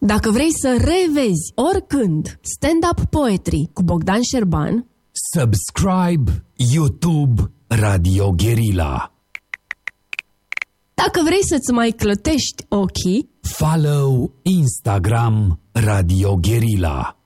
Dacă vrei să revezi oricând stand-up poetry cu Bogdan Șerban, subscribe YouTube Radio Guerilla. Dacă vrei să-ți mai clătești ochii, follow Instagram Radio Guerilla.